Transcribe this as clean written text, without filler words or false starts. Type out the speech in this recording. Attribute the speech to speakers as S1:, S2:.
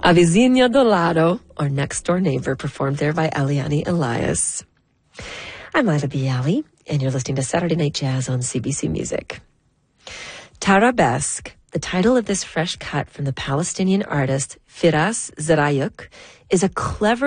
S1: A Vizinha do Lado, or Next Door Neighbor, performed there by Eliane Elias. I'm Ila Bialy, and you're listening to Saturday Night Jazz on CBC Music. Tarabesk, the title of this fresh cut from the Palestinian artist Firas Zarayuk, is a clever